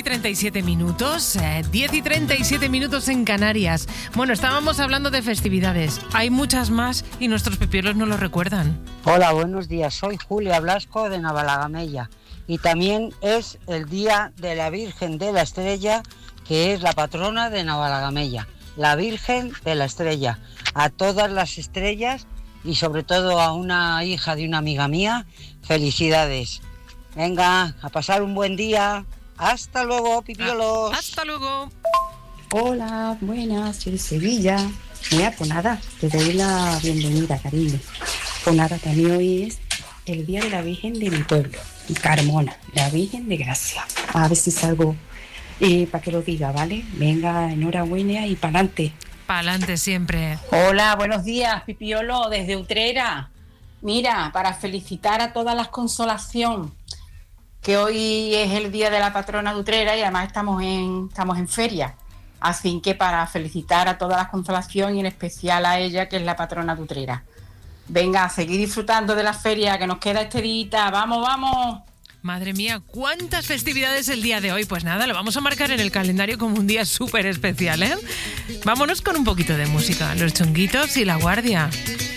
37 minutos, 10 y 37 minutos en Canarias. Bueno, estábamos hablando de festividades. Hay muchas más y nuestros pipiolos no lo recuerdan. Hola, buenos días. Soy Julia Blasco de Navalagamella. Y también es el Día de la Virgen de la Estrella, que es la patrona de Navalagamella. La Virgen de la Estrella. A todas las estrellas y sobre todo a una hija de una amiga mía, felicidades. Venga, a pasar un buen día. Hasta luego, pipiolos. Hasta luego. Hola, buenas, soy de Sevilla. Mira, pues nada, te doy la bienvenida, cariño. Pues nada, también hoy es el Día de la Virgen de mi pueblo, Carmona, la Virgen de Gracia. A ver si salgo para que lo diga, ¿vale? Venga, enhorabuena y pa'lante. Pa'lante siempre. Hola, buenos días, Pipiolo, desde Utrera. Mira, para felicitar a todas las Consolación, que hoy es el día de la patrona de Utrera y además estamos en feria. Así que para felicitar a todas las Consolación y en especial a ella, que es la patrona de Utrera. Venga, a seguir disfrutando de la feria, que nos queda este día. ¡Vamos, vamos! Madre mía, ¿cuántas festividades el día de hoy? Pues nada, lo vamos a marcar en el calendario como un día súper especial, ¿eh? Vámonos con un poquito de música. Los Chunguitos y La Guardia.